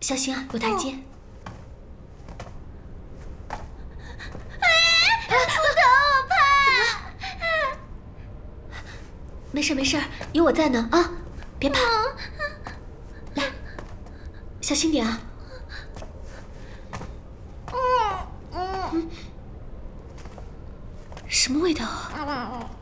小心啊，有台阶。 不疼，我怕。 没事没事，有我在呢啊，别怕。来，小心点啊。什么味道啊？